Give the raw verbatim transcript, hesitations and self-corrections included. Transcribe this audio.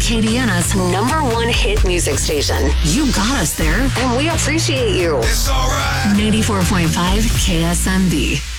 Acadiana's number one hit music station. You got us there, and we appreciate you. It's all right. ninety-four point five K S M B.